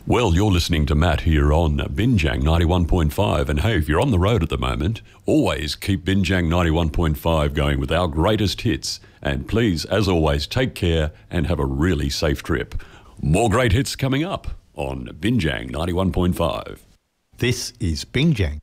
Well, you're listening to Matt here on Binjang 91.5. And hey, if you're on the road at the moment, always keep Binjang 91.5 going with our greatest hits. And please, as always, take care and have a really safe trip. More great hits coming up on Binjang 91.5. This is Binjang.